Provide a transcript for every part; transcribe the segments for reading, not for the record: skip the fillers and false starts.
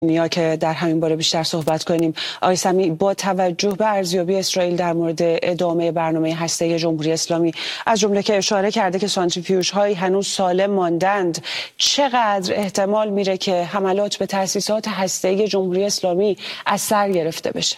نیا که در همین باره بیشتر صحبت کنیم. آقای سمیع، با توجه به ارزیابی اسرائیل در مورد ادامه برنامه هسته‌ای جمهوری اسلامی، از جمله که اشاره کرده که سانتریفیوژهایی هنوز سالم ماندند، چقدر احتمال میره که حملات به تأسیسات هسته‌ای جمهوری اسلامی از سر گرفته بشه؟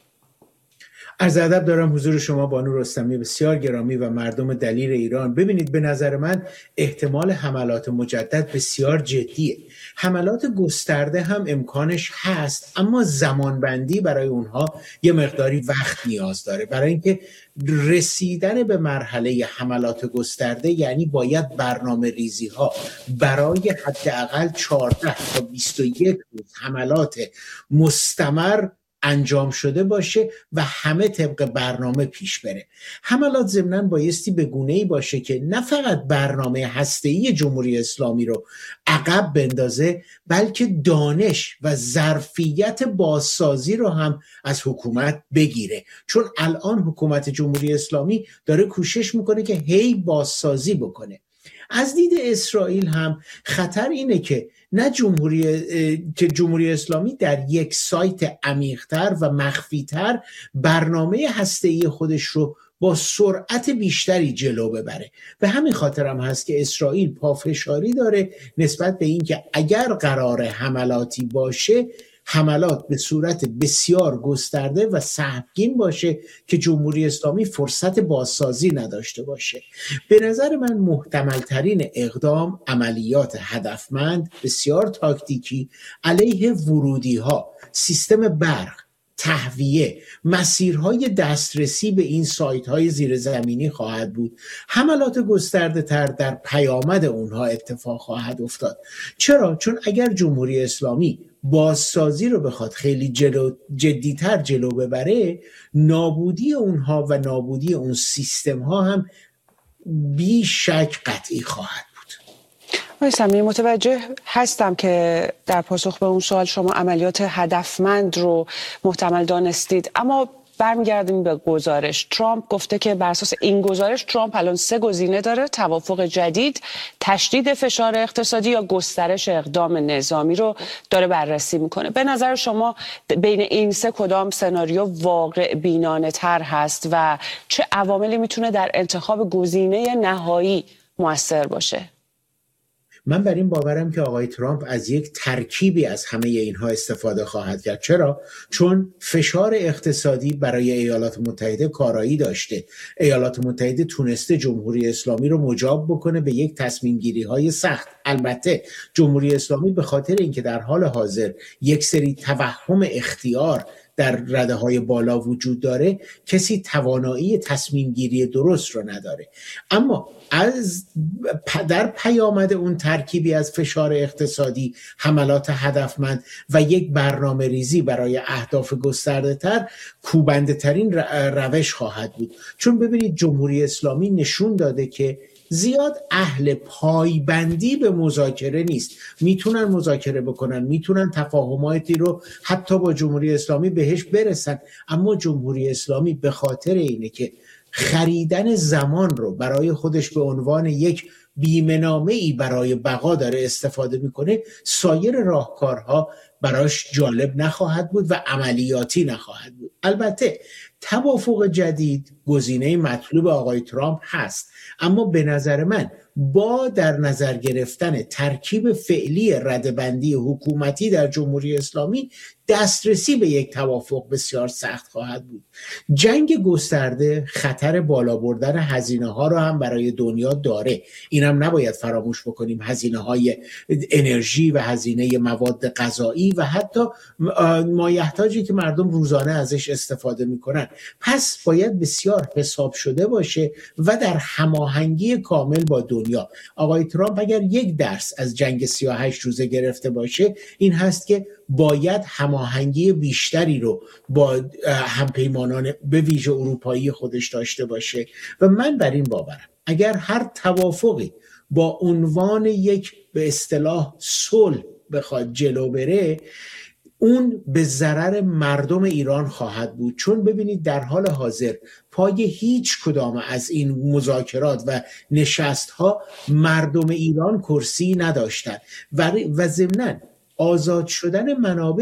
عرض ادب دارم حضور شما بانو رستمی بسیار گرامی و مردم دلیر ایران. ببینید، به نظر من احتمال حملات مجدد بسیار جدیه. حملات گسترده هم امکانش هست، اما زمانبندی برای اونها یه مقداری وقت نیاز داره. برای اینکه رسیدن به مرحله حملات گسترده یعنی باید برنامه ریزی ها برای حداقل 14 تا 21 روز حملات مستمر انجام شده باشه و همه طبق برنامه پیش بره. حملات ضمناً بایستی به گونه‌ای باشه که نه فقط برنامه هسته‌ای جمهوری اسلامی رو عقب بندازه، بلکه دانش و ظرفیت بازسازی رو هم از حکومت بگیره. چون الان حکومت جمهوری اسلامی داره کوشش میکنه که هی بازسازی بکنه. از دید اسرائیل هم خطر اینه که نه جمهوری اسلامی در یک سایت عمیق‌تر و مخفی‌تر برنامه هسته‌ای خودش رو با سرعت بیشتری جلو ببره. به همین خاطر هم هست که اسرائیل پافشاری داره نسبت به این که اگر قرار حملاتی باشه، حملات به صورت بسیار گسترده و سهمگین باشه که جمهوری اسلامی فرصت بازسازی نداشته باشه. به نظر من محتمل ترین اقدام عملیات هدفمند بسیار تاکتیکی علیه ورودی ها، سیستم برق، تهویه، مسیرهای دسترسی به این سایت های زیرزمینی خواهد بود. حملات گسترده تر در پیامد اونها اتفاق خواهد افتاد. چرا؟ چون اگر جمهوری اسلامی بازسازی رو بخواد خیلی جدیتر جلو ببره، نابودی اونها و نابودی اون سیستم ها هم بی شک قطعی خواهد بود. آقای سمیع، متوجه هستم که در پاسخ به اون سوال شما عملیات هدفمند رو محتمل دانستید، اما برمیگردیم به گزارش. ترامپ گفته که بر اساس این گزارش ترامپ الان 3 گزینه داره: توافق جدید، تشدید فشار اقتصادی یا گسترش اقدام نظامی رو داره بررسی میکنه. به نظر شما بین این 3 کدام سناریو واقع بینانه تر هست و چه عواملی میتونه در انتخاب گزینه نهایی مؤثر باشه؟ من بر این باورم که آقای ترامپ از یک ترکیبی از همه اینها استفاده خواهد کرد. چرا؟ چون فشار اقتصادی برای ایالات متحده کارایی داشته. ایالات متحده تونسته جمهوری اسلامی رو مجاب بکنه به یک تصمیم گیری های سخت. البته جمهوری اسلامی به خاطر اینکه در حال حاضر یک سری توهم اختیار در رده های بالا وجود داره، کسی توانایی تصمیم گیری درست رو نداره. اما در پیامد اون ترکیبی از فشار اقتصادی، حملات هدفمند و یک برنامه ریزی برای اهداف گسترده تر، کوبنده ترین روش خواهد بود. چون ببینید جمهوری اسلامی نشون داده که زیاد اهل پایبندی به مذاکره نیست. میتونن مذاکره بکنن، میتونن تفاهماتی رو حتی با جمهوری اسلامی بهش برسن، اما جمهوری اسلامی به خاطر اینه که خریدن زمان رو برای خودش به عنوان یک بیمه‌نامه‌ای برای بقا داره استفاده میکنه، سایر راهکارها براش جالب نخواهد بود و عملیاتی نخواهد بود. البته توافق جدید گزینه مطلوب آقای ترامپ هست، اما به نظر من با در نظر گرفتن ترکیب فعلی ردبندی حکومتی در جمهوری اسلامی دسترسی به یک توافق بسیار سخت خواهد بود. جنگ گسترده خطر بالا بردن هزینه ها رو هم برای دنیا داره. اینم نباید فراموش بکنیم. هزینه های انرژی و هزینه مواد غذایی و حتی مایحتاجی که مردم روزانه ازش استفاده میکنن. پس باید بسیار حساب شده باشه و در هماهنگی کامل با دنیا. آقای ترامپ اگر یک درس از جنگ 38 روزه گرفته باشه، این هست که باید هماهنگی بیشتری رو با همپیمانان به ویژه اروپایی خودش داشته باشه و من بر این باورم اگر هر توافقی با عنوان یک به اصطلاح صلح بخواد جلو بره، اون به ضرر مردم ایران خواهد بود. چون ببینید در حال حاضر پای هیچ کدام از این مذاکرات و نشست ها مردم ایران کرسی نداشتن و ضمناً آزاد شدن منابع